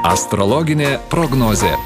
Astrologinė prognozė.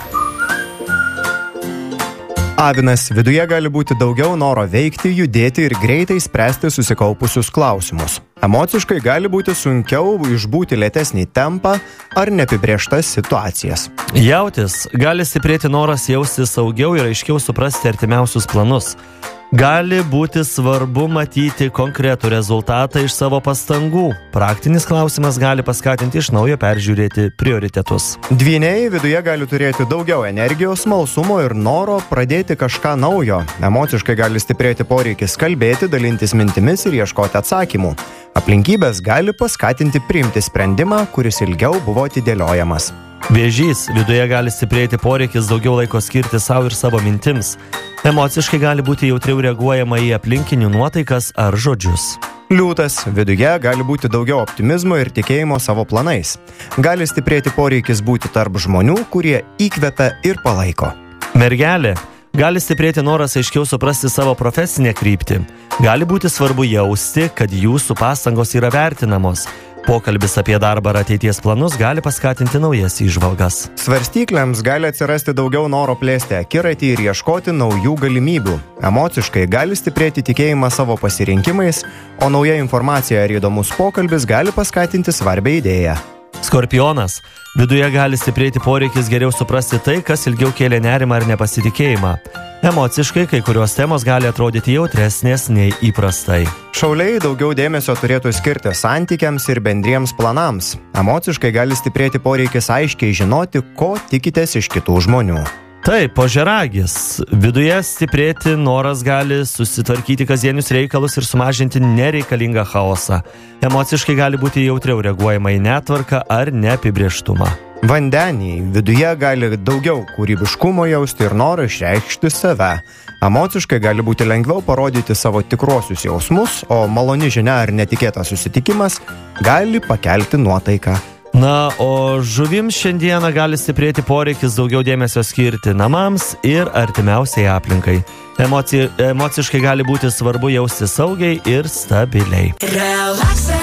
Avinas, viduje gali būti daugiau noro veikti, judėti ir greitai spręsti susikaupusius klausimus. Emociškai gali būti sunkiau išbūti lėtesnį tempą ar neapibrėžtas situacijas. Jautis, gali stiprėti noras jaustis saugiau ir aiškiau suprasti artimiausius planus. Gali būti svarbu matyti konkretų rezultatą iš savo pastangų. Praktinis klausimas gali paskatinti iš naujo peržiūrėti prioritetus. Dvyniai viduje gali turėti daugiau energijos, smalsumo ir noro pradėti kažką naujo. Emociškai gali stiprėti poreikis kalbėti, dalintis mintimis ir ieškoti atsakymų. Aplinkybės gali paskatinti priimti sprendimą, kuris ilgiau buvo atidėliojamas. Vėžys, viduje gali stiprėti poreikis daugiau laiko skirti savo ir savo mintims. Emociškai gali būti jautriau reaguojama į aplinkinių nuotaikas ar žodžius. Liūtas, viduje gali būti daugiau optimizmo ir tikėjimo savo planais. Gali stiprėti poreikis būti tarp žmonių, kurie įkvepia ir palaiko. Mergelė, gali stiprėti noras aiškiau suprasti savo profesinę kryptį. Gali būti svarbu jausti, kad jūsų pastangos yra vertinamos. Pokalbis apie darbą ar ateities planus gali paskatinti naujas įžvalgas. Svarstyklėms gali atsirasti daugiau noro plėsti akiratį ir ieškoti naujų galimybių. Emociškai gali stiprėti tikėjimą savo pasirinkimais, o nauja informacija ar įdomus pokalbis gali paskatinti svarbią idėją. Skorpionas, viduje gali stiprėti poreikis geriau suprasti tai, kas ilgiau kėlė nerimą ar nepasitikėjimą. Emociškai kai kurios temos gali atrodyti jautresnės nei įprastai. Šauliai daugiau dėmesio turėtų skirti santykiams ir bendriems planams. Emociškai gali stiprėti poreikis aiškiai žinoti, ko tikitės iš kitų žmonių. Taip, ožiaragis, viduje stiprėti noras gali susitvarkyti kasdienius reikalus ir sumažinti nereikalingą chaosą. Emociškai gali būti jautriau reaguojama į netvarką ar neapibrėžtumą. Vandeniai, viduje gali daugiau kūrybiškumo jausti ir noro išreikšti save. Emociškai gali būti lengviau parodyti savo tikruosius jausmus, o maloni žinia ar netikėtas susitikimas gali pakelti nuotaiką. Na, o žuvims šiandieną gali stiprėti poreikis daugiau dėmesio skirti namams ir artimiausiai aplinkai. Emociškai gali būti svarbu jausti saugiai ir stabiliai.